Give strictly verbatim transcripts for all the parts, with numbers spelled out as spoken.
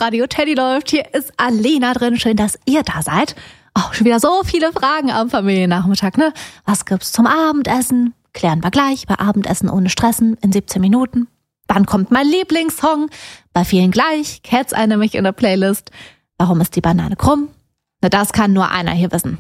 Radio Teddy läuft. Hier ist Alena drin. Schön, dass ihr da seid. Oh, schon wieder so viele Fragen am Familiennachmittag, ne? Was gibt's zum Abendessen? Klären wir gleich bei Abendessen ohne Stressen in siebzehn Minuten. Wann kommt mein Lieblingssong? Bei vielen gleich. Cats eine mich in der Playlist. Warum ist die Banane krumm? Na, das kann nur einer hier wissen.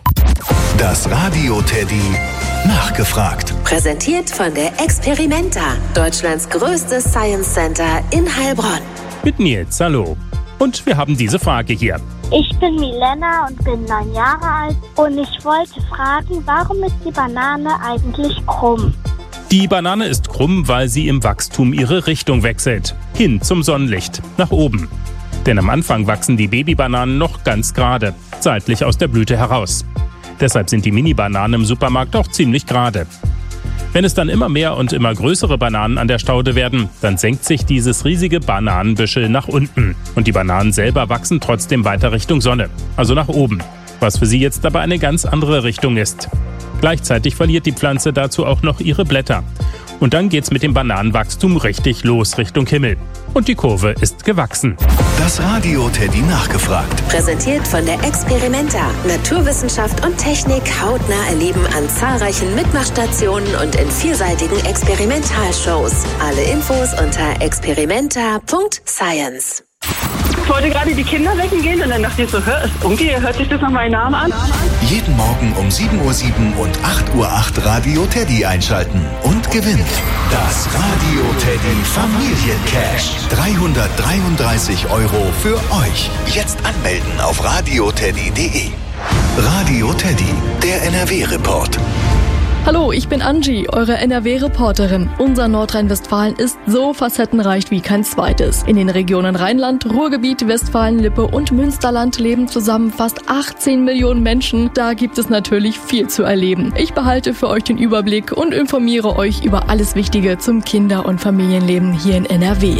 Das Radio Teddy nachgefragt. Präsentiert von der Experimenta, Deutschlands größtes Science Center in Heilbronn. Mit Nils, hallo. Und wir haben diese Frage hier. Ich bin Milena und bin neun Jahre alt und ich wollte fragen, warum ist die Banane eigentlich krumm? Die Banane ist krumm, weil sie im Wachstum ihre Richtung wechselt. Hin zum Sonnenlicht, nach oben. Denn am Anfang wachsen die Babybananen noch ganz gerade, seitlich aus der Blüte heraus. Deshalb sind die Mini-Bananen im Supermarkt auch ziemlich gerade. Wenn es dann immer mehr und immer größere Bananen an der Staude werden, dann senkt sich dieses riesige Bananenbüschel nach unten. Und die Bananen selber wachsen trotzdem weiter Richtung Sonne, also nach oben. Was für sie jetzt aber eine ganz andere Richtung ist. Gleichzeitig verliert die Pflanze dazu auch noch ihre Blätter. Und dann geht's mit dem Bananenwachstum richtig los Richtung Himmel. Und die Kurve ist gewachsen. Das Radio Teddy nachgefragt. Präsentiert von der Experimenta, Naturwissenschaft und Technik hautnah erleben an zahlreichen Mitmachstationen und in vielseitigen Experimentalshows. Alle Infos unter experimenta punkt science. Ich wollte gerade die Kinder wecken gehen und dann dachte ich so, hör, irgendwie hört sich das nach meinem Namen an. Jeden Morgen um sieben Uhr sieben und acht Uhr acht Radio Teddy einschalten und gewinnen. Das Radio Teddy Familiencash. dreihundertdreiunddreißig Euro für euch. Jetzt anmelden auf radioteddy punkt de. Radio Teddy, der N R W-Report. Hallo, ich bin Angie, eure N R W-Reporterin. Unser Nordrhein-Westfalen ist so facettenreich wie kein zweites. In den Regionen Rheinland, Ruhrgebiet, Westfalen-Lippe und Münsterland leben zusammen fast achtzehn Millionen Menschen. Da gibt es natürlich viel zu erleben. Ich behalte für euch den Überblick und informiere euch über alles Wichtige zum Kinder- und Familienleben hier in N R W.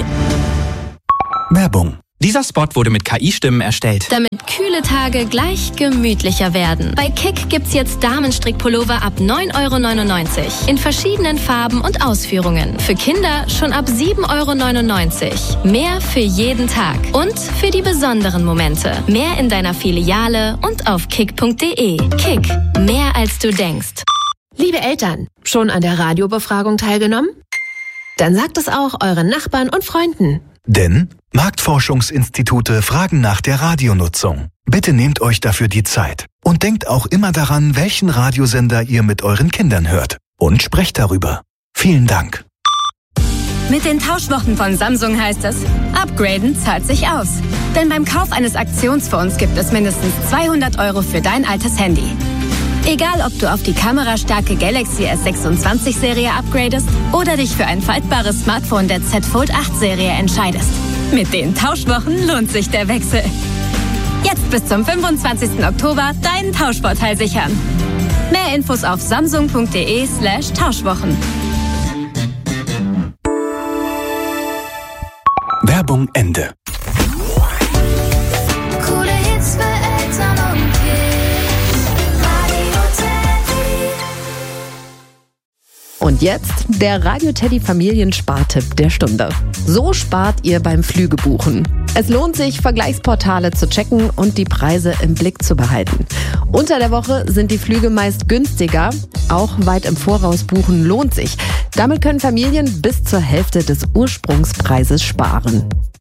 Werbung. Dieser Spot wurde mit K I-Stimmen erstellt. Damit kühle Tage gleich gemütlicher werden. Bei Kick gibt's jetzt Damenstrickpullover ab neun Euro neunundneunzig. In verschiedenen Farben und Ausführungen. Für Kinder schon ab sieben Euro neunundneunzig. Mehr für jeden Tag. Und für die besonderen Momente. Mehr in deiner Filiale und auf kick punkt de. Kick. Mehr als du denkst. Liebe Eltern, schon an der Radiobefragung teilgenommen? Dann sagt es auch euren Nachbarn und Freunden. Denn Marktforschungsinstitute fragen nach der Radionutzung. Bitte nehmt euch dafür die Zeit und denkt auch immer daran, welchen Radiosender ihr mit euren Kindern hört. Und sprecht darüber. Vielen Dank. Mit den Tauschwochen von Samsung heißt es, upgraden zahlt sich aus. Denn beim Kauf eines Aktionsfonds gibt es mindestens zweihundert Euro für dein altes Handy. Egal, ob du auf die kamerastarke Galaxy S sechsundzwanzig Serie upgradest oder dich für ein faltbares Smartphone der Z Fold acht Serie entscheidest. Mit den Tauschwochen lohnt sich der Wechsel. Jetzt bis zum fünfundzwanzigsten Oktober deinen Tauschvorteil sichern. Mehr Infos auf samsung punkt de slash Tauschwochen. Werbung Ende. Coole Hits für Eltern und Kids. Radio Teddy. Und jetzt der Radio Teddy Familienspartipp der Stunde. So spart ihr beim Flügebuchen. Es lohnt sich, Vergleichsportale zu checken und die Preise im Blick zu behalten. Unter der Woche sind die Flüge meist günstiger. Auch weit im Voraus buchen lohnt sich. Damit können Familien bis zur Hälfte des Ursprungspreises sparen.